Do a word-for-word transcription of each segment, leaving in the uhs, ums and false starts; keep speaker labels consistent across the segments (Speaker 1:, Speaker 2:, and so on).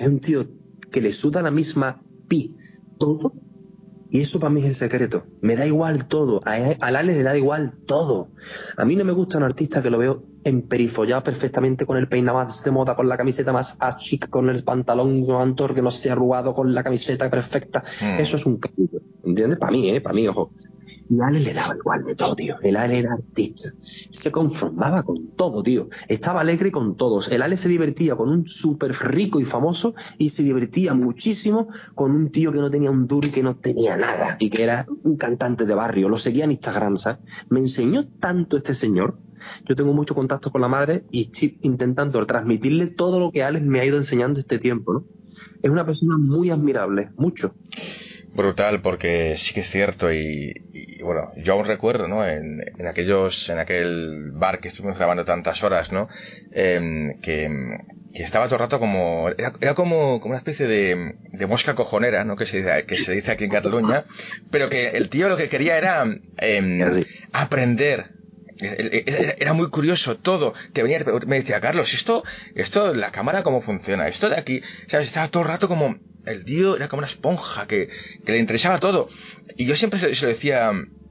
Speaker 1: Es un tío que le suda la misma pi todo, y eso para mí es el secreto. Me da igual todo, a, a Ale le da igual todo. A mí no me gusta un artista que lo veo emperifollado perfectamente con el peinado más de moda, con la camiseta más chic, con el pantalón antor que no se ha arrugado, con la camiseta perfecta. Mm. Eso es un cambio, ¿entiendes? Para mí, ¿eh? Para mí, ojo. Y a Ale le daba igual de todo, tío. El Ale era artista. Se conformaba con todo, tío. Estaba alegre con todos. El Ale se divertía con un súper rico y famoso y se divertía muchísimo con un tío que no tenía un duro y que no tenía nada y que era un cantante de barrio. Lo seguía en Instagram, ¿sabes? Me enseñó tanto este señor. Yo tengo mucho contacto con la madre y estoy intentando transmitirle todo lo que Alex me ha ido enseñando este tiempo, ¿no? Es una persona muy admirable, mucho.
Speaker 2: Brutal, porque sí que es cierto y, y bueno, yo aún recuerdo, ¿no? En, en aquellos, en aquel bar que estuvimos grabando tantas horas, ¿no? Eh, que, que estaba todo el rato como, era, era como, como una especie de, de mosca cojonera, ¿no? Que se dice, que se dice aquí en Cataluña, pero que el tío lo que quería era eh, aprender. Era muy curioso todo. Te venía, me decía, Carlos, esto, esto, la cámara cómo funciona, esto de aquí, ¿sabes? Estaba todo el rato como, el tío era como una esponja que, que le interesaba todo. Y yo siempre se, se lo decía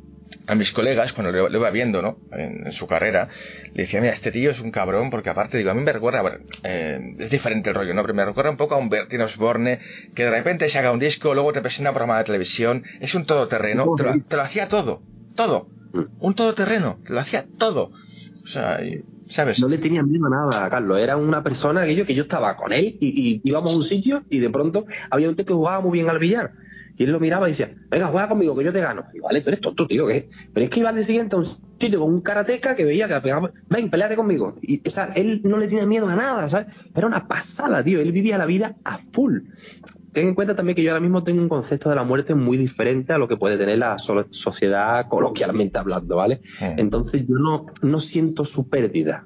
Speaker 2: a mis colegas cuando lo, lo iba viendo, ¿no? En, en su carrera, le decía, mira, este tío es un cabrón, porque aparte, digo, a mí me recuerda, bueno, eh, es diferente el rollo, ¿no? Pero me recuerda un poco a un Bertín Osborne, que de repente se haga un disco, luego te presenta un programa de televisión, es un todoterreno, te lo, te lo hacía todo, todo. Un todoterreno, lo hacía todo. O sea, ¿sabes?
Speaker 1: No le tenía miedo a nada, Carlos. Era una persona que yo, que yo estaba con él y, y íbamos a un sitio y de pronto había un tío que jugaba muy bien al billar. Y él lo miraba y decía, venga, juega conmigo, que yo te gano. Y vale, tú eres tonto, tío, ¿qué? Pero es que iba al día siguiente a un sitio con un karateca que veía que pegaba, ven, peleate conmigo. Y, o sea, él no le tenía miedo a nada, ¿sabes? Era una pasada, tío. Él vivía la vida a full. Ten en cuenta también que yo ahora mismo tengo un concepto de la muerte muy diferente a lo que puede tener la so- sociedad coloquialmente hablando, ¿vale? Sí. Entonces yo no, no siento su pérdida.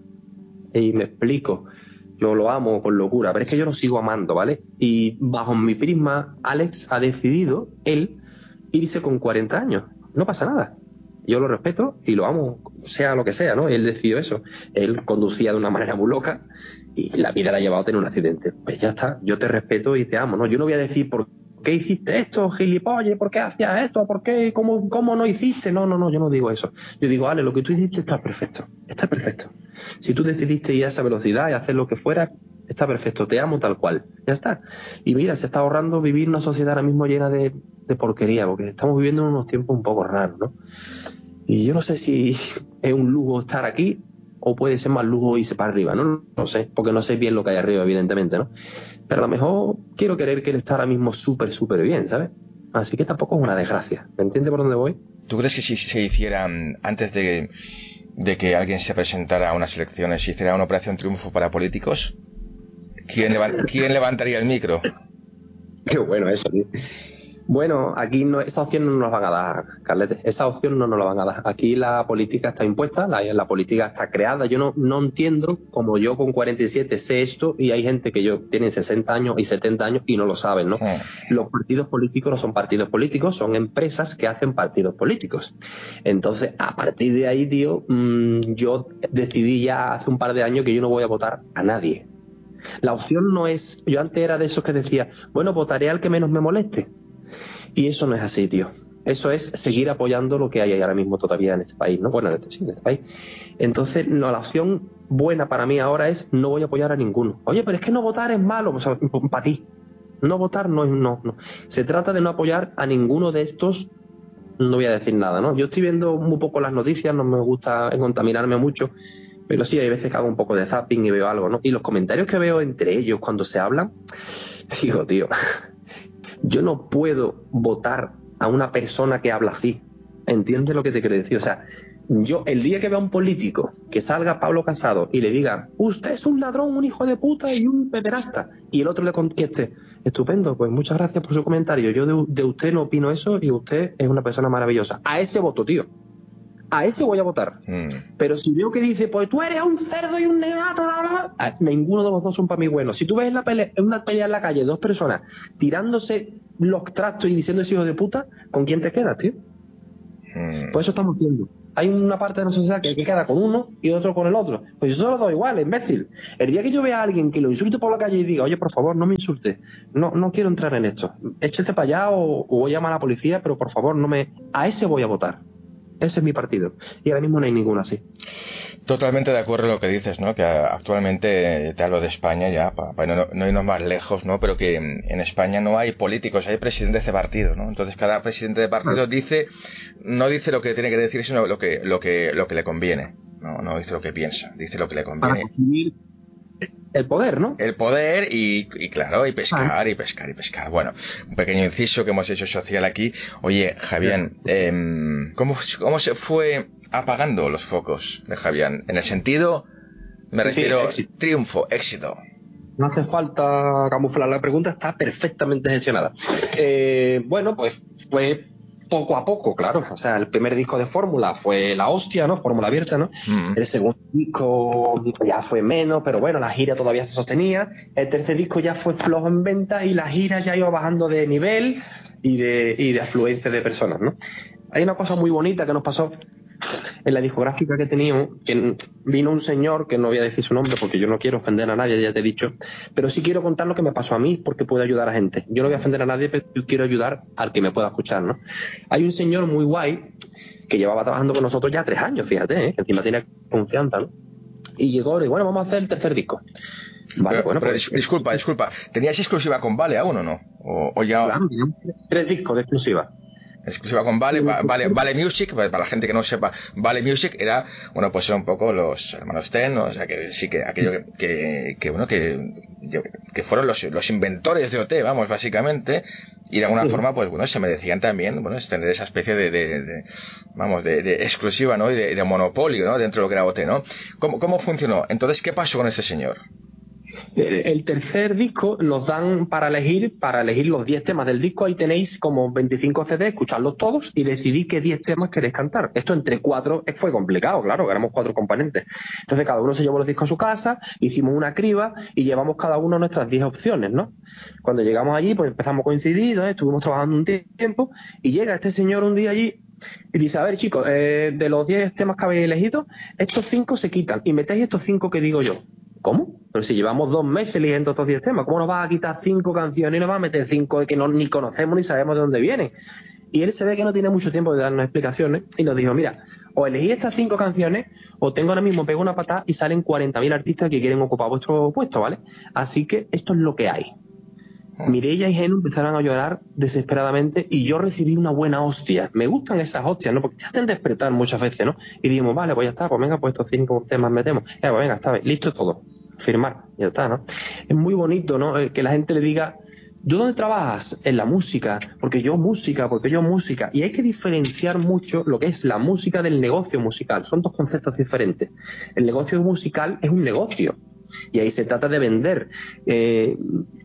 Speaker 1: Y me explico. Yo lo amo con locura, pero es que yo lo sigo amando, ¿vale? Y bajo mi prisma, Alex ha decidido, él, irse con cuarenta años. No pasa nada. Yo lo respeto y lo amo, sea lo que sea, ¿no? Él decidió eso. Él conducía de una manera muy loca y la vida le ha llevado a tener un accidente. Pues ya está, yo te respeto y te amo, ¿no? Yo no voy a decir por qué hiciste esto, gilipollas, por qué hacías esto, por qué, cómo, cómo no hiciste. No, no, no, yo no digo eso. Yo digo, Ale, lo que tú hiciste está perfecto, está perfecto. Si tú decidiste ir a esa velocidad y hacer lo que fuera, está perfecto, te amo tal cual, ya está. Y mira, se está ahorrando vivir una sociedad ahora mismo llena de, de porquería, porque estamos viviendo en unos tiempos un poco raros, ¿no? Y yo no sé si es un lujo estar aquí o puede ser más lujo irse para arriba, ¿no? No sé, porque no sé bien lo que hay arriba, evidentemente, ¿no? Pero a lo mejor quiero querer que él esté ahora mismo súper, súper bien, ¿sabes? Así que tampoco es una desgracia. ¿Me entiendes por dónde voy?
Speaker 2: ¿Tú crees que si se hiciera, antes de, de que alguien se presentara a unas elecciones, si hiciera una operación triunfo para políticos, ¿quién, levant- ¿quién levantaría el micro?
Speaker 1: Qué bueno eso, tío. Bueno, aquí no, esa opción no nos la van a dar, Carlete. Esa opción no nos la van a dar. Aquí la política está impuesta, la, la política está creada. Yo no, no entiendo, como yo con cuarenta y siete sé esto, y hay gente que yo tienen sesenta años y setenta años y no lo saben, ¿no? Oh. Los partidos políticos no son partidos políticos, son empresas que hacen partidos políticos. Entonces, a partir de ahí, tío, mmm, yo decidí ya hace un par de años que yo no voy a votar a nadie. La opción no es... Yo antes era de esos que decía, bueno, votaré al que menos me moleste. Y eso no es así, tío. Eso es seguir apoyando lo que hay ahora mismo todavía en este país, ¿no? Bueno, en este, sí, en este país. Entonces, no, la opción buena para mí ahora es no voy a apoyar a ninguno. Oye, pero es que no votar es malo. O sea, para ti. No votar no es... No, no. Se trata de no apoyar a ninguno de estos... No voy a decir nada, ¿no? Yo estoy viendo muy poco las noticias, no me gusta contaminarme mucho, pero sí, hay veces que hago un poco de zapping y veo algo, ¿no? Y los comentarios que veo entre ellos cuando se hablan, digo, tío... Yo no puedo votar a una persona que habla así. ¿Entiendes lo que te quiero decir? O sea, yo el día que vea a un político que salga Pablo Casado y le diga, usted es un ladrón, un hijo de puta y un pederasta, y el otro le conteste, estupendo, pues muchas gracias por su comentario, yo de, de usted no opino eso y usted es una persona maravillosa. A ese voto, tío. A ese voy a votar. Mm. Pero si veo que dice, pues tú eres un cerdo y un negato, bla, bla, bla, ninguno de los dos son para mí buenos. Si tú ves en, la pelea, en una pelea en la calle dos personas tirándose los trastos y diciendo ese hijo de puta, ¿con quién te quedas, tío? Mm. Pues eso estamos haciendo. Hay una parte de la sociedad que hay que quedar con uno y otro con el otro. Pues yo se los doy igual, imbécil. El día que yo vea a alguien que lo insulte por la calle y diga, oye, por favor, no me insulte, no, no quiero entrar en esto, échate para allá o, o voy a llamar a la policía, pero por favor, no me... A ese voy a votar. Ese es mi partido. Y ahora mismo no hay ninguno así.
Speaker 2: Totalmente de acuerdo en lo que dices, ¿no? Que actualmente, te hablo de España ya, para, para no, no irnos más lejos, ¿no? Pero que en España no hay políticos, hay presidentes de partido, ¿no? Entonces cada presidente de partido dice, no dice lo que tiene que decir, sino lo que, lo que, lo que le conviene. No, no dice lo que piensa, dice lo que le conviene.
Speaker 1: Para conseguir el poder, ¿no?
Speaker 2: El poder y, y claro, y pescar, ah. y pescar, y pescar. Bueno, un pequeño inciso que hemos hecho social aquí. Oye, Javián, eh, ¿cómo, ¿cómo se fue apagando los focos de Javián? En el sentido, me refiero, sí, triunfo, éxito.
Speaker 1: No hace falta camuflar, la pregunta está perfectamente gestionada. Eh, bueno, pues fue poco a poco, claro. O sea, el primer disco de Fórmula fue la hostia, ¿no? Fórmula abierta, ¿no? Mm. El segundo disco ya fue menos, pero bueno, la gira todavía se sostenía. El tercer disco ya fue flojo en venta y la gira ya iba bajando de nivel y de, y de afluencia de personas, ¿no? Hay una cosa muy bonita que nos pasó en la discográfica que teníamos, que vino un señor, que no voy a decir su nombre porque yo no quiero ofender a nadie, ya te he dicho, pero sí quiero contar lo que me pasó a mí porque puede ayudar a gente. Yo no voy a ofender a nadie, pero yo quiero ayudar al que me pueda escuchar, ¿no? Hay un señor muy guay que llevaba trabajando con nosotros ya tres años, fíjate, ¿eh? Que encima tiene confianza, ¿no? Y llegó y bueno, vamos a hacer el tercer disco. Vale,
Speaker 2: pero,
Speaker 1: bueno,
Speaker 2: pero
Speaker 1: pues,
Speaker 2: disculpa, disculpa, ¿tenías exclusiva con Vale aún o no? O, o ya...
Speaker 1: Claro, teníamos tres discos de exclusiva.
Speaker 2: Exclusiva con Vale, Vale, Vale Music, para la gente que no sepa, Vale Music era, bueno, pues era un poco los hermanos Ten, ¿no? O sea, que sí que aquello que, que, que bueno, que, que fueron los, los inventores de O T, vamos, básicamente, y de alguna sí. forma, pues bueno, se merecían también, bueno, tener esa especie de, de, de vamos, de, de exclusiva, ¿no? Y de, de monopolio, ¿no? Dentro de lo que era O T, ¿no? ¿Cómo, cómo funcionó? Entonces, ¿qué pasó con ese señor?
Speaker 1: El tercer disco nos dan para elegir para elegir los diez temas del disco. Ahí tenéis como veinticinco C D, escucharlos todos y decidí qué diez temas queréis cantar. Esto entre cuatro fue complicado, claro, que éramos cuatro componentes. Entonces cada uno se llevó los discos a su casa, hicimos una criba y llevamos cada uno nuestras diez opciones, ¿no? Cuando llegamos allí, pues empezamos a coincidir, ¿no? Estuvimos trabajando un tiempo y llega este señor un día allí y dice, a ver chicos, eh, de los diez temas que habéis elegido, estos cinco se quitan y metéis estos cinco que digo yo. ¿Cómo? Pero si llevamos dos meses eligiendo estos diez temas, ¿cómo nos vas a quitar cinco canciones y nos vas a meter cinco que no, ni conocemos ni sabemos de dónde vienen? Y él se ve que no tiene mucho tiempo de darnos explicaciones y nos dijo, mira, o elegí estas cinco canciones o tengo ahora mismo pego una patada y salen cuarenta mil artistas que quieren ocupar vuestro puesto, ¿vale? Así que esto es lo que hay. Mireia y Genu empezaron a llorar desesperadamente y yo recibí una buena hostia. Me gustan esas hostias, ¿no? Porque te hacen despertar muchas veces, ¿no? Y dijimos, vale, pues ya está, pues venga, pues estos cinco temas metemos. Ya, pues venga, está bien, listo todo. Firmar, ya está, ¿no? Es muy bonito, ¿no? Que la gente le diga, ¿tú dónde trabajas? En la música. Porque yo música, porque yo música. Y hay que diferenciar mucho lo que es la música del negocio musical. Son dos conceptos diferentes. El negocio musical es un negocio. Y ahí se trata de vender. Eh...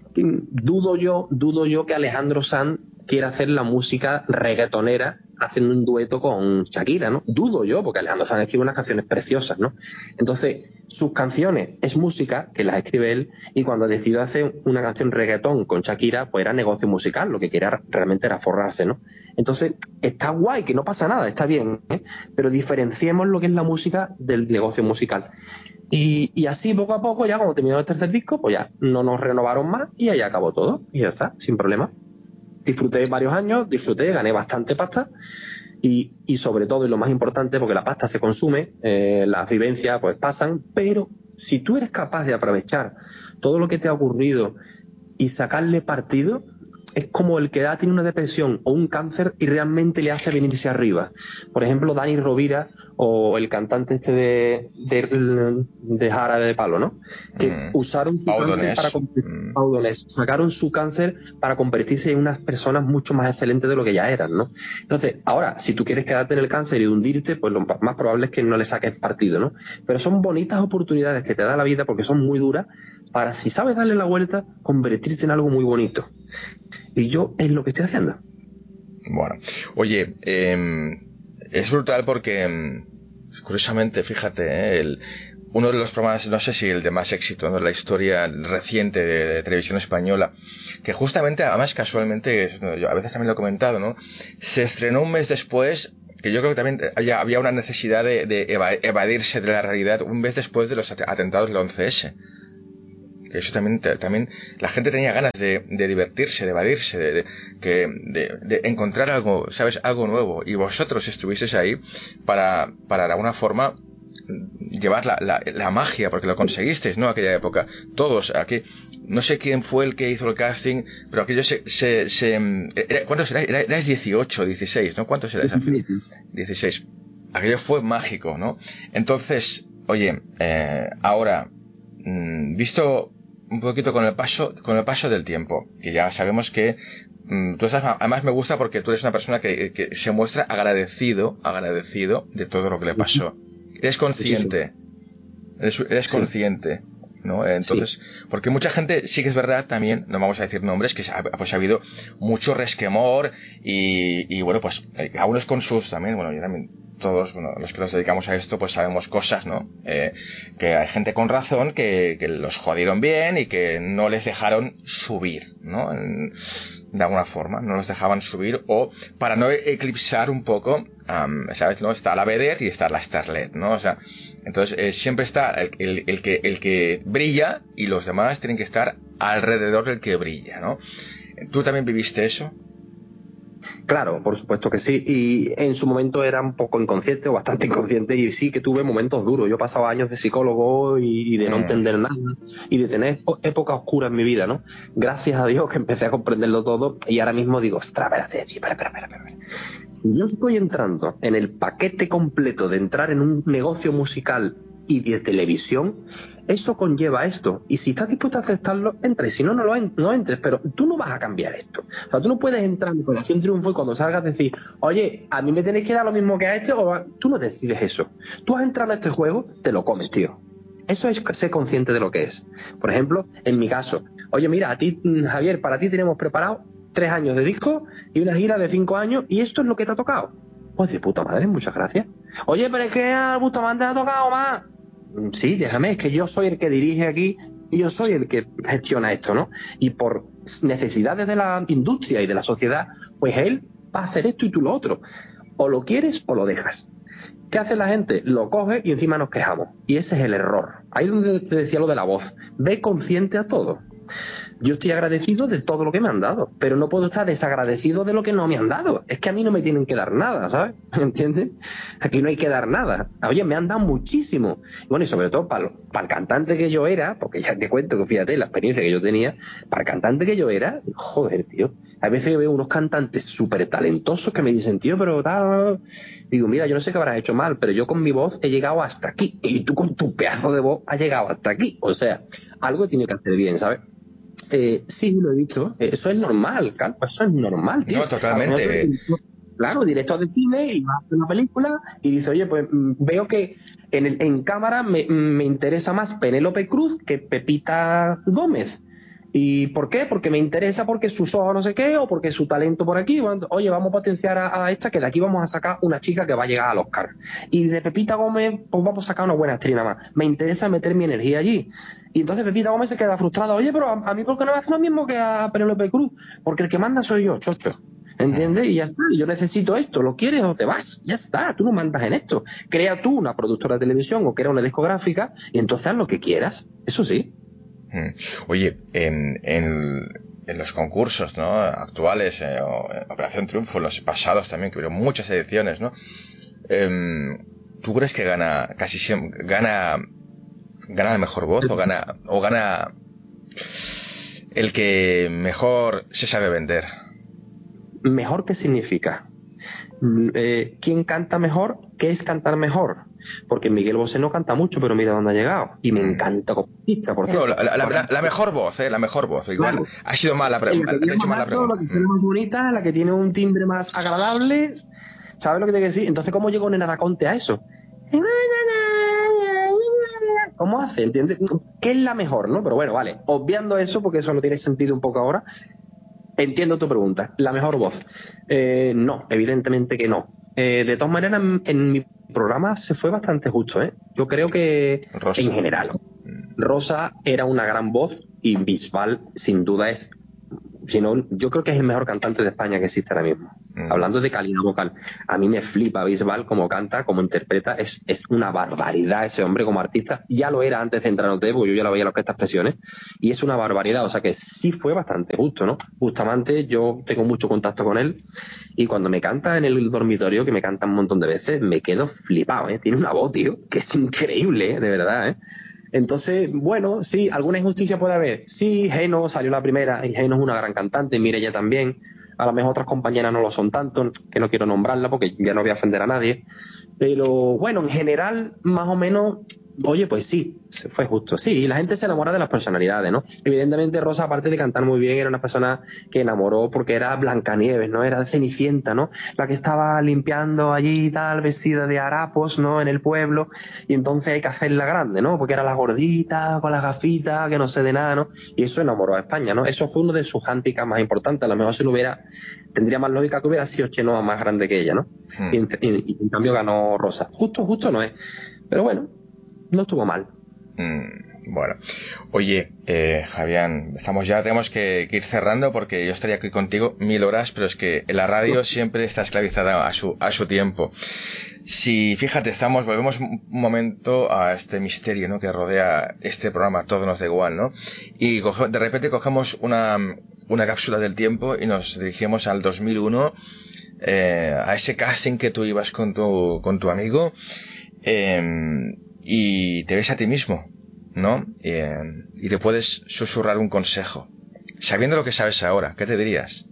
Speaker 1: Dudo yo, dudo yo que Alejandro Sanz quiera hacer la música reggaetonera haciendo un dueto con Shakira, ¿no? Dudo yo, porque Alejandro Sanz escribe unas canciones preciosas, ¿no? Entonces, sus canciones es música, que las escribe él, y cuando decidió hacer una canción reggaetón con Shakira, pues era negocio musical, lo que quería realmente era forrarse, ¿no? Entonces, está guay, que no pasa nada, está bien, ¿eh? Pero diferenciemos lo que es la música del negocio musical. Y, y así poco a poco, ya cuando terminó el tercer disco, pues ya no nos renovaron más y ahí acabó todo. Y ya está, sin problema. Disfruté varios años, disfruté, gané bastante pasta y, y sobre todo, y lo más importante, porque la pasta se consume, eh, las vivencias pues pasan, pero si tú eres capaz de aprovechar todo lo que te ha ocurrido y sacarle partido, es como el que da tiene una depresión o un cáncer y realmente le hace venirse arriba. Por ejemplo, Dani Rovira o el cantante este de de, de Jarabe de Palo, ¿no? Que mm. usaron su Paudones. cáncer para mm. Paudones, sacaron su cáncer para convertirse en unas personas mucho más excelentes de lo que ya eran, ¿no? Entonces, ahora, si tú quieres quedarte en el cáncer y hundirte, pues lo más probable es que no le saques partido, ¿no? Pero son bonitas oportunidades que te da la vida porque son muy duras para, si sabes darle la vuelta, convertirte en algo muy bonito. Y yo es lo que estoy haciendo.
Speaker 2: Bueno, oye, eh, es brutal porque, eh, curiosamente, fíjate, eh, el, uno de los programas, no sé si el de más éxito, ¿no? La historia reciente de, de televisión española, que justamente, además casualmente, yo a veces también lo he comentado, ¿no? Se estrenó un mes después que yo creo que también había, había una necesidad de, de evadirse de la realidad un mes después de los atentados del once ese. Eso también, también la gente tenía ganas de, de divertirse, de evadirse, de, de, que, de, de encontrar algo, ¿sabes? Algo nuevo. Y vosotros estuvisteis ahí para, para de alguna forma llevar la, la, la magia, porque lo conseguisteis, ¿no? Aquella época. Todos, aquí, no sé quién fue el que hizo el casting, pero aquello se, se, se era, ¿cuántos erais? Erais dieciocho, dieciséis, ¿no? ¿Cuántos erais? dieciséis. Aquello fue mágico, ¿no? Entonces, oye, eh, ahora, mmm, visto un poquito con el paso, con el paso del tiempo, y ya sabemos que mmm, tú estás, además me gusta porque tú eres una persona que, que se muestra agradecido, agradecido de todo lo que le pasó. Eres consciente, eres, eres sí. consciente, ¿no? Entonces, sí. Porque mucha gente, sí que es verdad también, no vamos a decir nombres, que ha, pues ha habido mucho resquemor y, y bueno, pues algunos con sus también, bueno, yo también, todos, bueno, los que nos dedicamos a esto, pues sabemos cosas, ¿no? Eh, que hay gente con razón que, que los jodieron bien y que no les dejaron subir, ¿no? En, de alguna forma, no los dejaban subir, o para no eclipsar un poco, um, ¿sabes? ¿No? Está la vedette y está la starlet, ¿no? O sea, entonces eh, siempre está el, el, el que el que brilla y los demás tienen que estar alrededor del que brilla, ¿no? ¿Tú también viviste eso?
Speaker 1: Claro, por supuesto que sí, y en su momento era un poco inconsciente o bastante inconsciente, y sí que tuve momentos duros. Yo pasaba años de psicólogo y, y de no entender nada y de tener épocas oscuras en mi vida, ¿no? Gracias a Dios que empecé a comprenderlo todo, y ahora mismo digo, ostras, espérate, espera, espera, espera, espera. Si yo estoy entrando en el paquete completo de entrar en un negocio musical y de televisión, eso conlleva esto, y si estás dispuesto a aceptarlo, entra, y si no, no lo en, no entres, pero tú no vas a cambiar esto. O sea, tú no puedes entrar en Operación Triunfo y cuando salgas decir, oye, a mí me tenéis que dar lo mismo que a este, o a... tú no decides eso. Tú has entrado a este juego, te lo comes, tío. Eso es ser consciente de lo que es. Por ejemplo, en mi caso, oye, mira, a ti, Javier, para ti tenemos preparado tres años de disco y una gira de cinco años, y esto es lo que te ha tocado. Pues de puta madre, muchas gracias. Oye, pero es que a Bustamante le ha tocado más. Sí, déjame, es que yo soy el que dirige aquí y yo soy el que gestiona esto, ¿no? Y por necesidades de la industria y de la sociedad, pues él va a hacer esto y tú lo otro. O lo quieres o lo dejas. ¿Qué hace la gente? Lo coge y encima nos quejamos. Y ese es el error. Ahí es donde te decía lo de la voz. Ve consciente a todo. Yo estoy agradecido de todo lo que me han dado, pero no puedo estar desagradecido de lo que no me han dado. Es que a mí no me tienen que dar nada, ¿sabes? ¿Entiendes? Aquí no hay que dar nada. Oye, me han dado muchísimo. Y bueno, y sobre todo para, para el cantante que yo era, porque ya te cuento que fíjate la experiencia que yo tenía, para el cantante que yo era, joder, tío. Hay veces que veo unos cantantes súper talentosos que me dicen, tío, pero tal... Digo, mira, yo no sé qué habrás hecho mal, pero yo con mi voz he llegado hasta aquí. Y tú con tu pedazo de voz has llegado hasta aquí. O sea, algo tiene que hacer bien, ¿sabes? Eh, sí, lo he dicho. Eso es normal, Calvo. Eso es normal, tío.
Speaker 2: No, totalmente.
Speaker 1: Claro, director de cine y va a hacer una película y dice, oye, pues veo que en, el, en cámara me, me interesa más Penélope Cruz que Pepita Gómez. ¿Y por qué? Porque me interesa, porque sus ojos no sé qué, o porque su talento por aquí. Oye, vamos a potenciar a, a esta, que de aquí vamos a sacar una chica que va a llegar al Oscar. Y de Pepita Gómez, pues vamos a sacar una buena actriz nada más. Me interesa meter mi energía allí. Y entonces Pepita Gómez se queda frustrada. Oye, pero a, a mí, ¿por qué no me hace lo mismo que a Penélope Cruz? Porque el que manda soy yo, chocho. ¿Entiendes? Y ya está. Yo necesito esto. ¿Lo quieres o te vas? Ya está. Tú no mandas en esto. Crea tú una productora de televisión o crea una discográfica y entonces haz lo que quieras. Eso sí.
Speaker 2: Oye, en, en, en los concursos, ¿no? Actuales, eh, o en Operación Triunfo, los pasados también, que hubo muchas ediciones, ¿no? Eh, ¿Tú crees que gana, casi siempre, gana, gana la mejor voz o gana, o gana el que mejor se sabe vender?
Speaker 1: ¿Mejor qué significa? Eh, ¿Quién canta mejor? ¿Qué es cantar mejor? Porque Miguel Bosé no canta mucho, pero mira dónde ha llegado. Y me encanta como artista, por cierto.
Speaker 2: No, la, la, la, la mejor voz, ¿eh? La mejor voz. Igual claro. Ha sido mala pregunta.
Speaker 1: La, hecho mala pregunta. La que suena más bonita, la que tiene un timbre más agradable. ¿Sabes lo que te quiero decir? Entonces, ¿cómo llegó Nena Daconte a eso? ¿Cómo hace? ¿Entiendes? ¿Qué es la mejor, no? Pero bueno, vale. Obviando eso, porque eso no tiene sentido un poco ahora. Entiendo tu pregunta. ¿La mejor voz? Eh, no, evidentemente que no. Eh, de todas maneras, en, en mi programa se fue bastante justo, ¿eh? Yo creo que Rosa. En general. Rosa era una gran voz y Bisbal, sin duda, es si no, yo creo que es el mejor cantante de España que existe ahora mismo. Mm. Hablando de calidad vocal, a mí me flipa Bisbal como canta, como interpreta, es, es una barbaridad ese hombre como artista. Ya lo era antes de entrar en O T, porque yo ya lo veía en la Orquesta Expresiones, y es una barbaridad, o sea que sí fue bastante justo, ¿no? Bustamante, yo tengo mucho contacto con él, y cuando me canta en el dormitorio, que me canta un montón de veces, me quedo flipado, ¿eh? Tiene una voz, tío, que es increíble, ¿eh? De verdad, ¿eh? Entonces, bueno, sí, alguna injusticia puede haber. Sí, Geno salió la primera, y Geno es una gran cantante, Mireia también. A lo mejor otras compañeras no lo son tanto, que no quiero nombrarla porque ya no voy a ofender a nadie. Pero bueno, en general, más o menos, oye, pues sí, fue justo. Sí, y la gente se enamora de las personalidades, ¿no? Evidentemente Rosa, aparte de cantar muy bien, era una persona que enamoró porque era Blancanieves, ¿no? Era Cenicienta, ¿no? La que estaba limpiando allí y tal, vestida de harapos, ¿no? En el pueblo, y entonces hay que hacerla grande, ¿no? Porque era la gordita, con las gafitas, que no sé de nada, ¿no? Y eso enamoró a España, ¿no? Eso fue uno de sus hándicaps más importantes. A lo mejor si lo hubiera, tendría más lógica que hubiera sido Chenoa más grande que ella, ¿no? Hmm. Y, en, y, y en cambio ganó Rosa. Justo, justo no es. Pero bueno, no estuvo mal.
Speaker 2: Mm, bueno, oye, eh, Javián, estamos ya, tenemos que, que ir cerrando porque yo estaría aquí contigo mil horas, pero es que la radio Uf. siempre está esclavizada a su, a su tiempo. Si, fíjate, estamos, volvemos un momento a este misterio, ¿no? Que rodea este programa, Todo nos da igual, ¿no? Y coge, de repente cogemos una, una cápsula del tiempo y nos dirigimos al dos mil uno, eh, a ese casting que tú ibas con tu, con tu amigo, eh, y te ves a ti mismo, ¿no? Eh, y te puedes susurrar un consejo. Sabiendo lo que sabes ahora, ¿qué te dirías?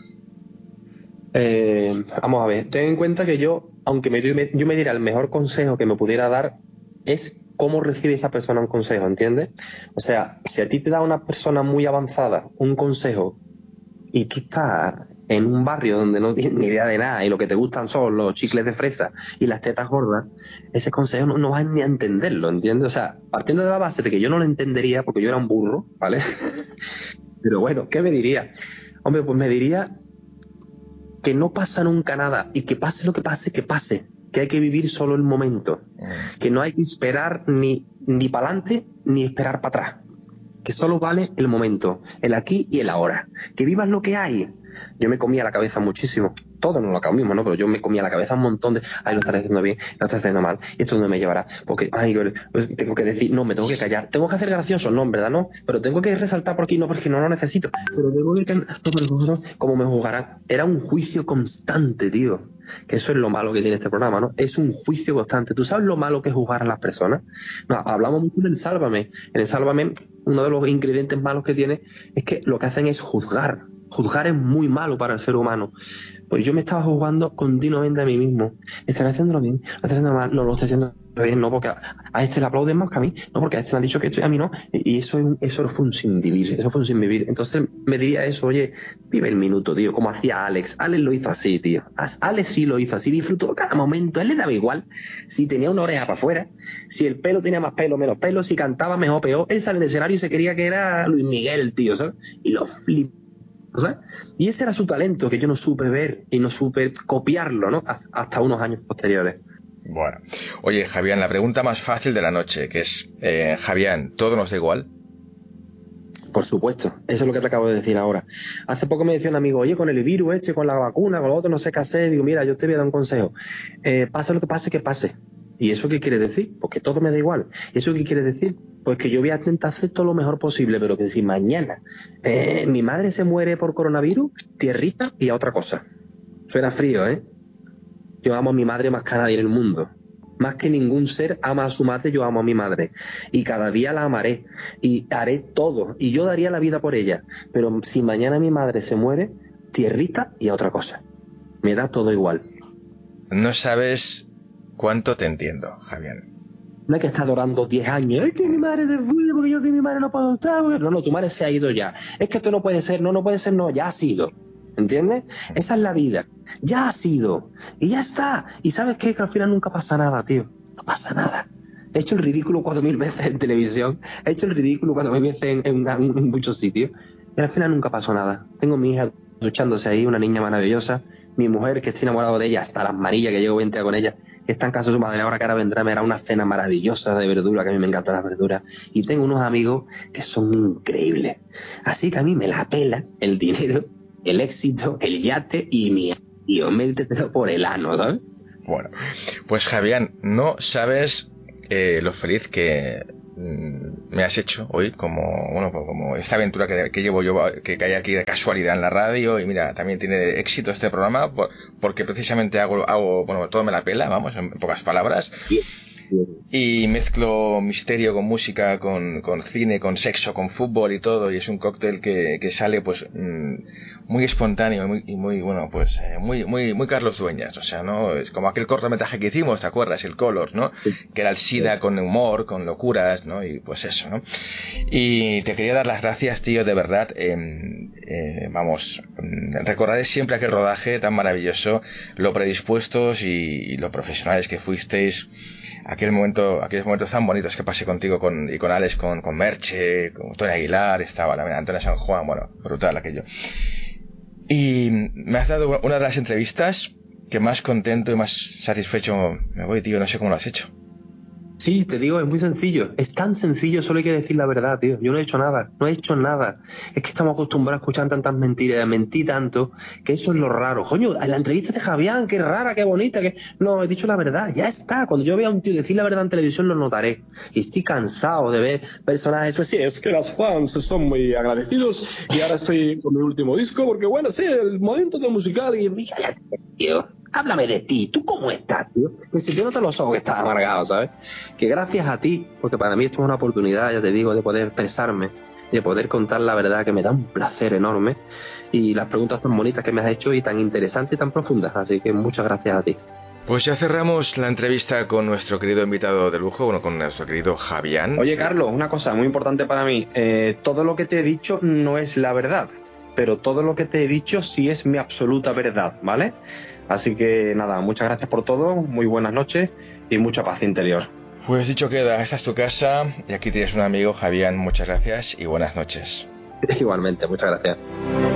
Speaker 1: Eh, vamos a ver, ten en cuenta que yo, aunque me, me, yo me diera el mejor consejo que me pudiera dar, es cómo recibe esa persona un consejo, ¿entiendes? O sea, si a ti te da una persona muy avanzada un consejo y tú estás en un barrio donde no tienes ni idea de nada y lo que te gustan son los chicles de fresa y las tetas gordas, ese consejo no, no vas ni a entenderlo, ¿entiendes? O sea, partiendo de la base de que yo no lo entendería porque yo era un burro, ¿vale? Pero bueno, ¿qué me diría? Hombre, pues me diría que no pasa nunca nada y que pase lo que pase, que pase, que hay que vivir solo el momento, que no hay que esperar ni, ni para adelante ni esperar para atrás, que solo vale el momento, el aquí y el ahora, que vivas lo que hay. Yo me comía la cabeza muchísimo, todo no lo comimos, ¿no? Pero yo me comía la cabeza un montón de, ay, lo estaré haciendo bien, lo estaré haciendo mal, y esto no me llevará, porque, ay, pues tengo que decir, no, me tengo que callar, tengo que hacer gracioso, no, en verdad no, pero tengo que resaltar por aquí, no, porque no lo necesito, pero tengo que, no, pero como me juzgarán, era un juicio constante, tío, que eso es lo malo que tiene este programa, ¿no? Es un juicio constante. ¿Tú sabes lo malo que es juzgar a las personas? No, hablamos mucho del Sálvame, en el Sálvame, uno de los ingredientes malos que tiene es que lo que hacen es juzgar. Juzgar es muy malo para el ser humano. Pues yo me estaba juzgando continuamente a mí mismo. ¿Estaré haciéndolo bien? ¿Lo estoy haciendo mal? No lo estoy haciendo bien, no, porque a, a este le aplauden más que a mí, no, porque a este le han dicho que esto y a mí no. Y eso, es un, eso fue un sin vivir, eso fue un sin vivir. Entonces me diría eso, oye, vive el minuto, tío, como hacía Alex. Alex lo hizo así, tío. Alex sí lo hizo así, disfrutó cada momento. A él le daba igual si tenía una oreja para afuera, si el pelo tenía más pelo, menos pelo, si cantaba mejor o peor. Él sale del escenario y se creía que era Luis Miguel, tío, ¿sabes? Y lo flipó. ¿Sabes? Y ese era su talento que yo no supe ver y no supe copiarlo, ¿no? Hasta unos años posteriores.
Speaker 2: Bueno, oye, Javián, la pregunta más fácil de la noche, que es, eh, Javián, ¿todo nos da igual?
Speaker 1: Por supuesto, eso es lo que te acabo de decir ahora. Hace poco me decía un amigo, oye, con el virus este, con la vacuna, con lo otro, no sé qué hacer. Digo, mira, yo te voy a dar un consejo. Eh, pase lo que pase, que pase. ¿Y eso qué quiere decir? Porque todo me da igual. ¿Eso qué quiere decir? Pues que yo voy a intentar hacer todo lo mejor posible, pero que si mañana eh, mi madre se muere por coronavirus, tierrita y a otra cosa. Suena frío, ¿eh? Yo amo a mi madre más que a nadie en el mundo. Más que ningún ser ama a su madre, yo amo a mi madre. Y cada día la amaré. Y haré todo. Y yo daría la vida por ella. Pero si mañana mi madre se muere, tierrita y a otra cosa. Me da todo igual.
Speaker 2: No sabes cuánto te entiendo, Javián.
Speaker 1: No hay que estar adorando diez años. Es que mi madre se fue porque yo sin mi madre no puedo estar. No, no, tu madre se ha ido ya. Es que esto no puede ser, no, no puede ser, no, ya ha sido. ¿Entiendes? Esa es la vida. Ya ha sido. Y ya está. Y ¿sabes qué? Que al final nunca pasa nada, tío. No pasa nada. He hecho el ridículo cuatro mil veces en televisión. He hecho el ridículo cuatro mil veces en, en, en muchos sitios. Y al final nunca pasó nada. Tengo mi hija duchándose ahí, una niña maravillosa. Mi mujer, que estoy enamorado de ella, hasta las manillas, que llevo veinte años con ella, que está en casa de su madre, ahora que ahora vendrá, me hará una cena maravillosa de verdura, que a mí me encantan las verduras. Y tengo unos amigos que son increíbles. Así que a mí me la pela el dinero, el éxito, el yate y mi tío, métetelo por el ano, ¿sabes?
Speaker 2: Bueno, pues Javián, no sabes eh, lo feliz que me has hecho hoy, como bueno, como esta aventura que, que llevo yo, que cae aquí de casualidad en la radio. Y mira, también tiene éxito este programa por, porque precisamente hago, hago, bueno, todo me la pela, vamos, en pocas palabras. Y mezclo misterio con música, con, con cine, con sexo, con fútbol y todo, y es un cóctel que, que sale pues mmm, muy espontáneo y muy, y muy bueno, pues eh, muy muy muy Carlos Dueñas, o sea, no es como aquel cortometraje que hicimos, ¿te acuerdas? El Color, ¿no? Que era el SIDA con humor, con locuras, ¿no? Y pues eso, ¿no? Y te quería dar las gracias, tío, de verdad. Eh, eh, vamos, recordaré siempre aquel rodaje tan maravilloso, lo predispuestos y, y lo profesionales que fuisteis. Aquel momento, aquellos momentos tan bonitos que pasé contigo con, y con Alex, con, con Merche, con Tony Aguilar, estaba la Antonio San Juan, bueno, brutal aquello. Y me has dado una de las entrevistas que más contento y más satisfecho me voy, tío, no sé cómo lo has hecho.
Speaker 1: Sí, te digo, es muy sencillo. Es tan sencillo, solo hay que decir la verdad, tío. Yo no he hecho nada, no he hecho nada. Es que estamos acostumbrados a escuchar tantas mentiras, a mentir tanto, que eso es lo raro. Coño, la entrevista de Javián, qué rara, qué bonita, que... No, he dicho la verdad, ya está. Cuando yo vea a un tío decir la verdad en televisión, lo notaré. Y estoy cansado de ver personajes... Pues sí, es que los fans son muy agradecidos y ahora estoy con mi último disco porque, bueno, sí, el momento del musical y... Cállate, tío. Háblame de ti, ¿tú cómo estás, tío? Que si te notas los ojos que estás amargado, ¿sabes? Que gracias a ti, porque para mí esto es una oportunidad, ya te digo, de poder expresarme, de poder contar la verdad, que me da un placer enorme, y las preguntas tan bonitas que me has hecho y tan interesantes y tan profundas, así que muchas gracias a ti.
Speaker 2: Pues ya cerramos la entrevista con nuestro querido invitado de lujo, bueno, con nuestro querido Javián.
Speaker 3: Oye, Carlos, una cosa muy importante para mí, eh, todo lo que te he dicho no es la verdad, pero todo lo que te he dicho sí es mi absoluta verdad, ¿vale? Así que nada, muchas gracias por todo, muy buenas noches y mucha paz interior.
Speaker 2: Pues dicho queda, esta es tu casa y aquí tienes un amigo, Javián, muchas gracias y buenas noches.
Speaker 1: Igualmente, muchas gracias.